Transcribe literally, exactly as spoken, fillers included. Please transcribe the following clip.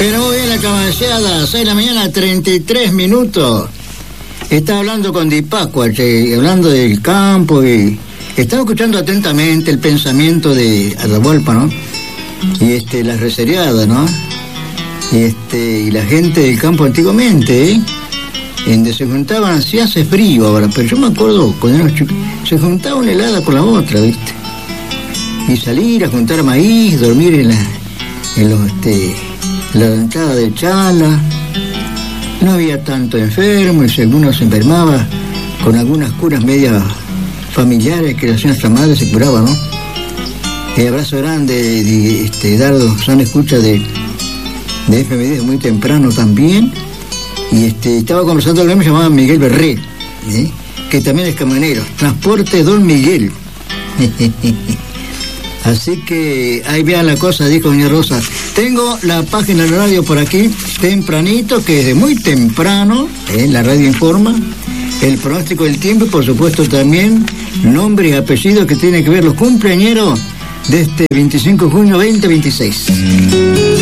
Pero hoy en la cabeceada, seis de la mañana, treinta y tres minutos. Estaba hablando con Dipacua, hablando del campo y estaba escuchando atentamente el pensamiento de Atahualpa, ¿no? Y este, las resereadas, ¿no? Y este, y la gente del campo antiguamente, ¿eh? En donde se juntaban, así hace frío ahora, pero yo me acuerdo cuando éramos chicos, se juntaba una helada con la otra, ¿viste? Y salir a juntar maíz, dormir en la, en los, este, en la entrada de Chala. No había tanto enfermo, y si alguno se enfermaba con algunas curas medias familiares que le hacían nuestra madre, se curaba, ¿no? El abrazo grande de este, Dardo, son escucha de, de F M D muy temprano también. Y este, estaba conversando con él, me llamaba Miguel Berré, ¿eh? Que también es camionero. Transporte Don Miguel. Así que ahí vean la cosa, dijo doña Rosa. Tengo la página de la radio por aquí, tempranito, que desde muy temprano, ¿eh? La radio informa, el pronóstico del tiempo y por supuesto también nombre y apellido que tiene que ver los cumpleañeros de este veinticinco de junio veinte veintiséis.